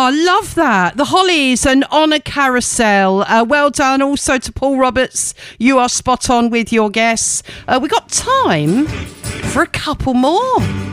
Oh, love that. The Hollies and On a Carousel. Well done. Also to Paul Roberts, you are spot on with your guess. We got time for a couple more.